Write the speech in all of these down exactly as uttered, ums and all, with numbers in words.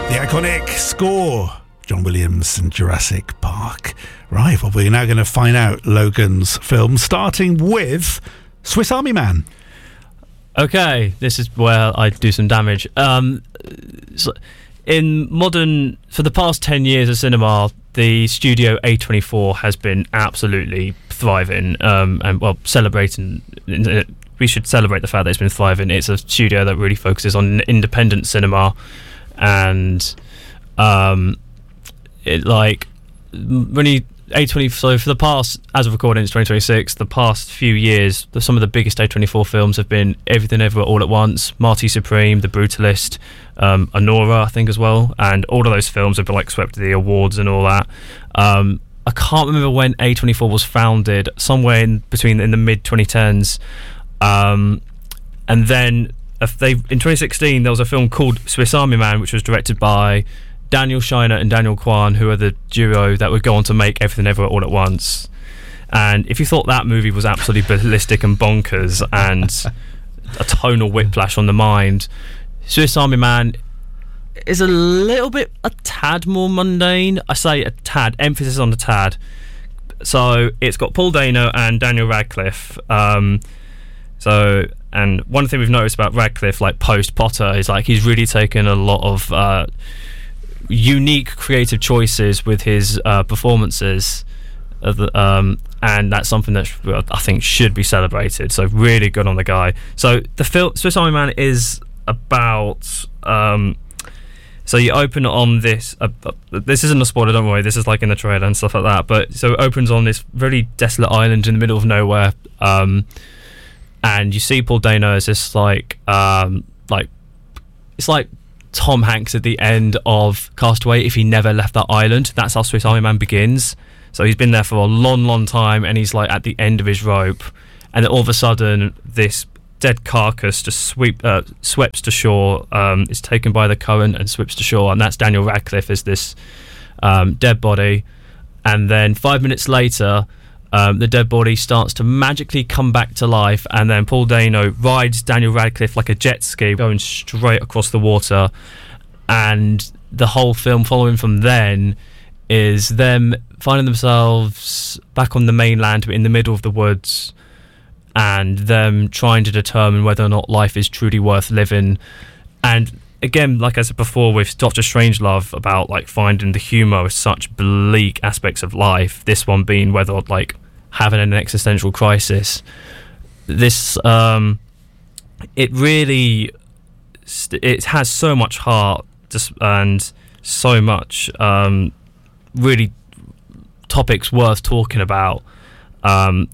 The iconic score, John Williams and Jurassic Park. Right, well, we're now going to find out Logan's film, starting with Swiss Army Man. Okay, this is where I do some damage. Um, so in modern, for the past ten years of cinema, the studio A twenty-four has been absolutely thriving, um, and well, celebrating. We should celebrate the fact that it's been thriving. It's a studio that really focuses on independent cinema, and um, it like when you A twenty. So for the past, as of recording, it's twenty twenty-six. The past few years, the, some of the biggest A twenty-four films have been Everything Everywhere All at Once, Marty Supreme, The Brutalist, um, Anora, I think, as well. And all of those films have been like swept to the awards and all that. Um, I can't remember when A twenty-four was founded. Somewhere in between in the mid twenty tens, um, and then if they in twenty sixteen there was a film called Swiss Army Man, which was directed by Daniel Scheinert and Daniel Kwan, who are the duo that would go on to make Everything Everywhere All at Once. And if you thought that movie was absolutely ballistic and bonkers and a tonal whiplash on the mind, Swiss Army Man is a little bit, a tad more mundane. I say a tad, emphasis on the tad. So it's got Paul Dano and Daniel Radcliffe. Um, so, and one thing we've noticed about Radcliffe, like post Potter, is like he's really taken a lot of uh, unique creative choices with his uh, performances, of the, um, and that's something that sh- I think should be celebrated. So really good on the guy. So the film Swiss Army Man is about um, so you open on this uh, uh, this isn't a spoiler, don't worry, this is like in the trailer and stuff like that, but so it opens on this very desolate island in the middle of nowhere, um, and you see Paul Dano as this like um, like it's like Tom Hanks at the end of Castaway if he never left that island. That's how Swiss Army Man begins. So he's been there for a long, long time, and he's like at the end of his rope, and then all of a sudden this dead carcass just sweep uh, sweeps to shore. Um, is taken by the current and sweeps to shore, and that's Daniel Radcliffe as this um, dead body. And then five minutes later, um, the dead body starts to magically come back to life, and then Paul Dano rides Daniel Radcliffe like a jet ski, going straight across the water. And the whole film following from then is them finding themselves back on the mainland in the middle of the woods, and them trying to determine whether or not life is truly worth living. And again, like I said before with Doctor Strangelove, about like finding the humour of such bleak aspects of life, this one being whether like having an existential crisis. This um it really it has so much heart, just and so much um really topics worth talking about, um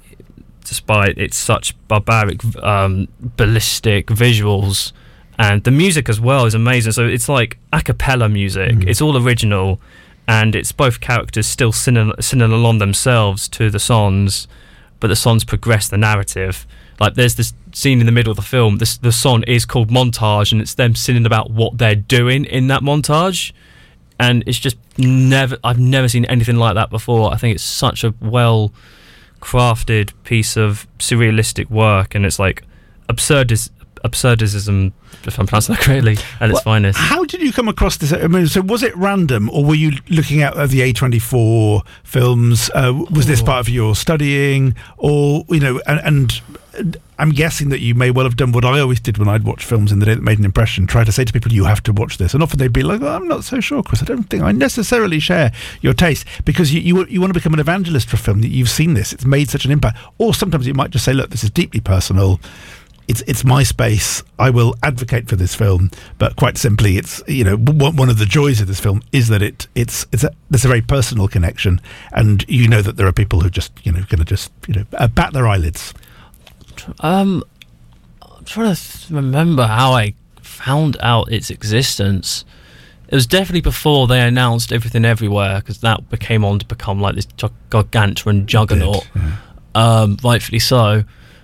despite its such barbaric um ballistic visuals. And the music as well is amazing. So it's like a cappella music. Mm. It's all original, and it's both characters still singing, singing along themselves to the songs, but the songs progress the narrative. Like there's this scene in the middle of the film, this, the song is called Montage, and it's them singing about what they're doing in that montage. And it's just never, I've never seen anything like that before. I think it's such a well crafted piece of surrealistic work, and it's like absurdist absurdism, if I'm pronouncing that correctly, at its well, finest. How did you come across this? I mean, so was it random, or were you looking at the A twenty-four films? Uh, was this part of your studying, or you know? And, and I'm guessing that you may well have done what I always did when I'd watch films in the day that made an impression: try to say to people, "You have to watch this," and often they'd be like, oh, "I'm not so sure, Chris. I don't think I necessarily share your taste," because you you, you want to become an evangelist for a film that you've seen this, it's made such an impact. Or sometimes you might just say, "Look, this is deeply personal. It's it's my space. I will advocate for this film." But quite simply, it's you know one, one of the joys of this film is that it it's it's a there's a very personal connection, and you know that there are people who just you know going to just you know uh, bat their eyelids. Um, I'm trying to th- remember how I found out its existence. It was definitely before they announced Everything Everywhere, because that became on to become like this gargantuan juggernaut. Did, yeah. Um, rightfully so.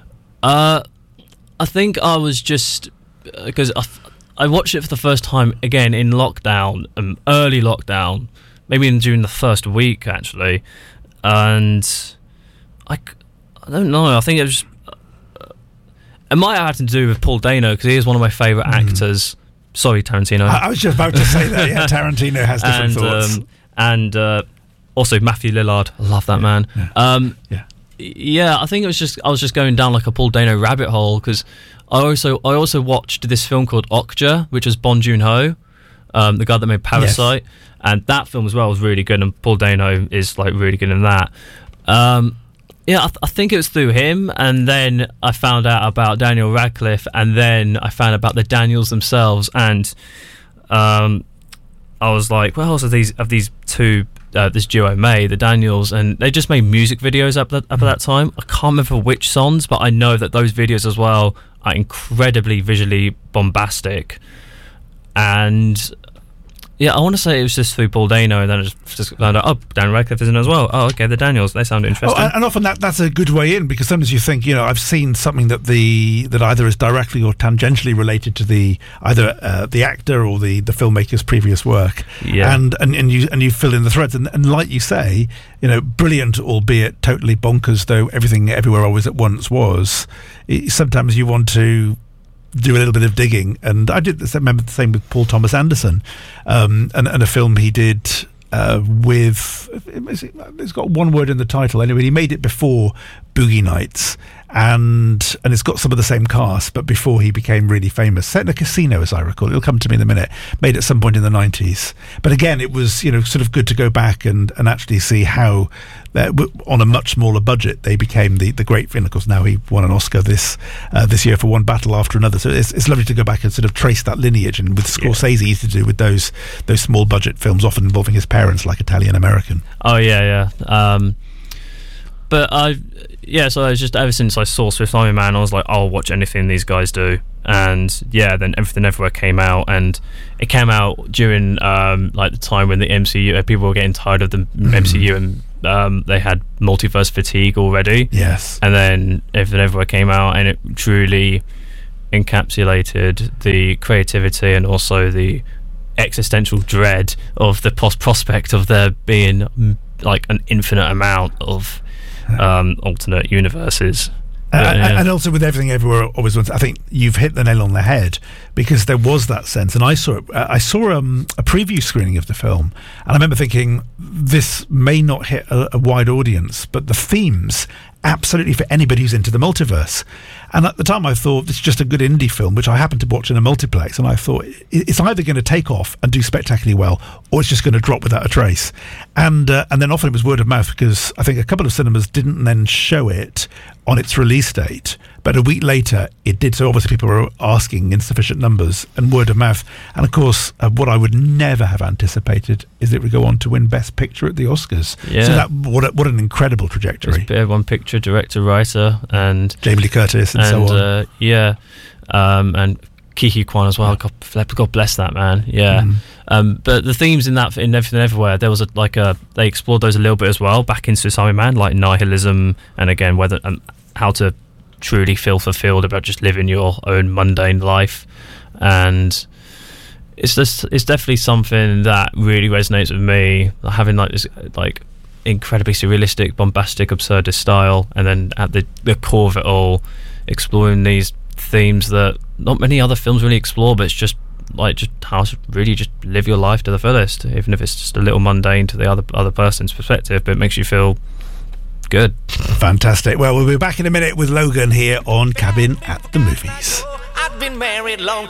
Uh. I think I was just because I, I watched it for the first time again in lockdown, um, early lockdown, maybe in during the first week actually, and I, I don't know. I think it was uh, it might have had to do with Paul Dano, because he is one of my favourite mm. actors Sorry, Tarantino. I, I was just about to say that. Yeah, Tarantino has different and, thoughts. Um, and uh, also Matthew Lillard. I love that yeah, man. Yeah. Um, yeah. Yeah, I think it was just I was just going down like a Paul Dano rabbit hole because I also I also watched this film called Okja, which was Bong Joon-ho, um, the guy that made Parasite, yes. and that film as well was really good, and Paul Dano is like really good in that. Um, yeah, I, th- I think it was through him, and then I found out about Daniel Radcliffe, and then I found out about the Daniels themselves, and um, I was like, well, of these of these two. Uh, this duo made, the Daniels, and they just made music videos up, that, up at that time. I can't remember which songs, but I know that those videos as well are incredibly visually bombastic. And yeah, I want to say it was just through Paul Dano, and then I just, just found out, oh, Dan Radcliffe is in as well. Oh, okay, the Daniels, they sound interesting. Oh, and, and often that, that's a good way in, because sometimes you think, you know, I've seen something that the that either is directly or tangentially related to the either uh, the actor or the, the filmmaker's previous work. Yeah. And, and, and you and you fill in the threads. And, and like you say, you know, brilliant, albeit totally bonkers, though everything everywhere always at once was. It, sometimes you want to do a little bit of digging, and I did this, I remember the same with Paul Thomas Anderson, um, and, and a film he did uh, with, it's got one word in the title anyway, he made it before Boogie Nights, and and it's got some of the same cast, but before he became really famous, set in a casino as I recall, it'll come to me in a minute, made at some point in the nineties, but again it was, you know, sort of good to go back and, and actually see how uh, on a much smaller budget they became the, the great film. Of course now he won an Oscar this uh, this year for One Battle After Another, so it's, it's lovely to go back and sort of trace that lineage, and with Scorsese yeah. easy to do with those those small budget films often involving his parents like Italian American. Oh yeah yeah um, but I yeah so I was just, ever since I saw Swiss Army Man, I was like, I'll watch anything these guys do. And yeah, then Everything Everywhere came out, and it came out during um, like the time when the M C U, people were getting tired of the mm. M C U, and um, they had multiverse fatigue already. Yes. And then Everything Everywhere came out, and it truly encapsulated the creativity and also the existential dread of the post prospect of there being like an infinite amount of um, alternate universes. Uh, yeah. And also with Everything Everywhere Always Once, I think you've hit the nail on the head, because there was that sense, and I saw it, uh, I saw um, a preview screening of the film, and I remember thinking, this may not hit a, a wide audience, but the themes absolutely for anybody who's into the multiverse. And at the time I thought, it's just a good indie film, which I happened to watch in a multiplex, and I thought it's either going to take off and do spectacularly well, or it's just going to drop without a trace. And uh, and then often it was word of mouth, because I think a couple of cinemas didn't then show it on its release date, but a week later it did, so obviously people were asking in sufficient numbers, and word of mouth. And of course, uh, what I would never have anticipated is it would go on to win Best Picture at the Oscars. Yeah. So that what a, what an incredible trajectory. It's one picture, director, writer, and Jamie Lee Curtis and, and so on. Uh, yeah, um, and Kiki Kwan as well. God, God bless that man. Yeah. Mm. Um, but the themes in that, in Everything Everywhere, there was a, like a, they explored those a little bit as well back in Swiss Army Man, like nihilism, and again whether um, how to truly feel fulfilled about just living your own mundane life. And it's just, it's definitely something that really resonates with me, having like this like incredibly surrealistic, bombastic, absurdist style, and then at the, the core of it all, exploring these themes that not many other films really explore, but it's just like just how to really just live your life to the fullest, even if it's just a little mundane to the other other person's perspective, but it makes you feel good. Fantastic. Well, we'll be back in a minute with Logan here on Cabin at the Movies. I've been married long